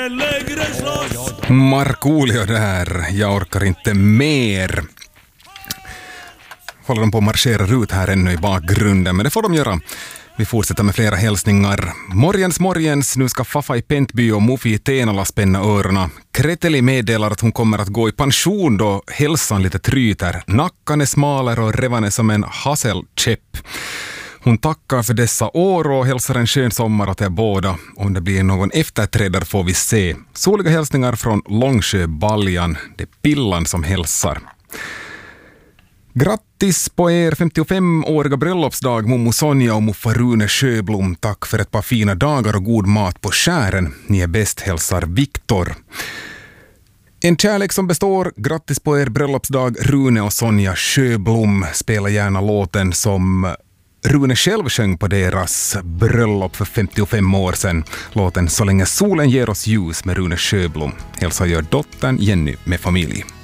Markoolio där, jag orkar inte mer. Håller de på att marschera ut här ännu i bakgrunden, men det får de göra. Vi fortsätter med flera hälsningar. Morgens, nu ska Fafa i Pentby och Mufi i Tenala spänna öronen. Kreteli meddelar att hon kommer att gå i pension då hälsan lite tryter. Nackan är smalare och revan som en hasselkäpp. Hon tackar för dessa år och hälsar en skön sommar till båda. Om det blir någon efterträdare får vi se. Soliga hälsningar från Långsjöbaljan. Det är Pillan som hälsar. Grattis på er 55-åriga bröllopsdag, Momo Sonja och Muffa Rune Sjöblom. Tack för ett par fina dagar och god mat på skären. Ni är bäst, hälsar Viktor. En kärlek som består. Grattis på er bröllopsdag, Rune och Sonja Sjöblom. Spela gärna låten som Rune själv sjöng på deras bröllop för 55 år sedan. Låten Så länge solen ger oss ljus med Rune Sjöblom. Hälsa gör dottern Jenny med familj.